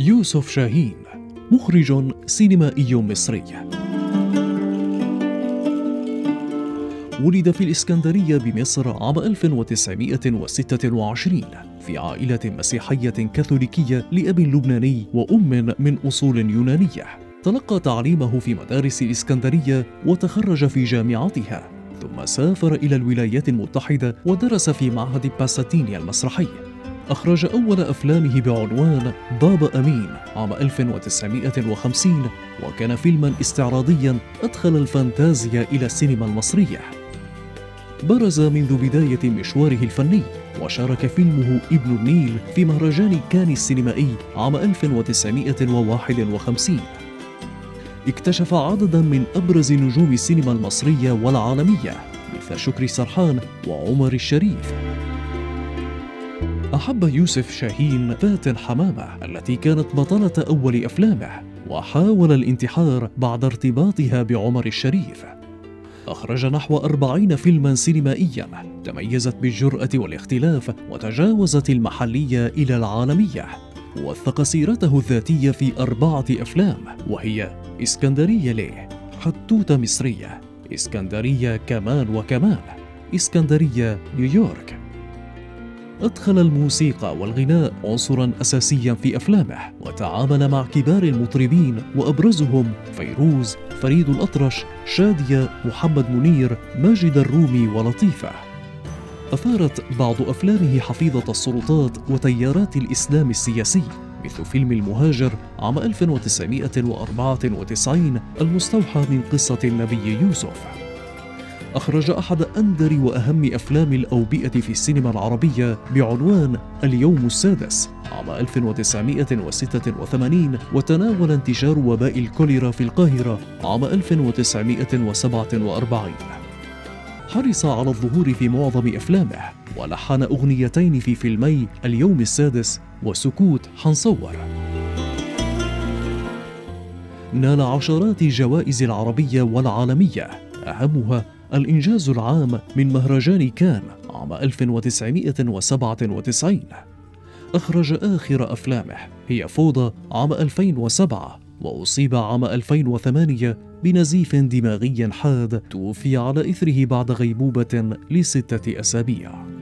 يوسف شاهين مخرج سينمائي مصري، ولد في الإسكندرية بمصر عام 1926 في عائلة مسيحية كاثوليكية لأب لبناني وأم من أصول يونانية. تلقى تعليمه في مدارس الإسكندرية وتخرج في جامعتها، ثم سافر إلى الولايات المتحدة ودرس في معهد باساتينيا المسرحي. أخرج أول أفلامه بعنوان بابا أمين عام 1950، وكان فيلما استعراضيا أدخل الفانتازيا إلى السينما المصرية. برز منذ بداية مشواره الفني، وشارك فيلمه ابن النيل في مهرجان كان السينمائي عام 1951. اكتشف عددا من أبرز نجوم السينما المصرية والعالمية مثل شكري سرحان وعمر الشريف. أحب يوسف شاهين فاتن حمامة التي كانت بطلة أول أفلامه، وحاول الانتحار بعد ارتباطها بعمر الشريف. أخرج نحو 40 فيلما سينمائيا تميزت بالجرأة والاختلاف، وتجاوزت المحلية إلى العالمية. وثق سيرته الذاتية في 4 أفلام، وهي إسكندرية ليه، حتوتة مصرية، إسكندرية كمان وكمان، إسكندرية نيويورك. أدخل الموسيقى والغناء عنصراً أساسياً في أفلامه، وتعامل مع كبار المطربين وأبرزهم فيروز، فريد الأطرش، شادية، محمد منير، ماجد الرومي ولطيفة. أثارت بعض أفلامه حفيظة السلطات وتيارات الإسلام السياسي، مثل فيلم المهاجر عام 1994 المستوحى من قصة النبي يوسف. أخرج أحد أندر وأهم أفلام الأوبئة في السينما العربية بعنوان اليوم السادس عام 1986، وتناول انتشار وباء الكوليرا في القاهرة عام 1947. حرص على الظهور في معظم أفلامه، ولحن أغنيتين في فيلمي اليوم السادس وسكوت حنصور. نال عشرات الجوائز العربية والعالمية، أهمها الإنجاز العام من مهرجان كان عام 1997. أخرج آخر أفلامه هي فوضى عام 2007، وأصيب عام 2008 بنزيف دماغي حاد، توفي على إثره بعد غيبوبة ل6 أسابيع.